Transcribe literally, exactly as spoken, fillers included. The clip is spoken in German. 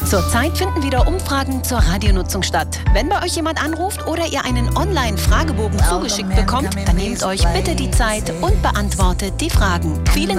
Zurzeit finden wieder Umfragen zur Radionutzung statt. Wenn bei euch jemand anruft oder ihr einen Online-Fragebogen zugeschickt bekommt, dann nehmt euch bitte die Zeit und beantwortet die Fragen. Vielen